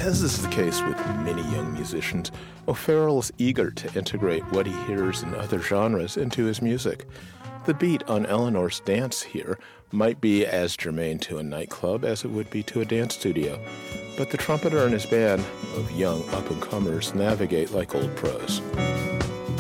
As is the case with many young musicians, O'Farrell is eager to integrate what he hears in other genres into his music. The beat on Eleanor's dance here might be as germane to a nightclub as it would be to a dance studio, but the trumpeter and his band of young up-and-comers navigate like old pros.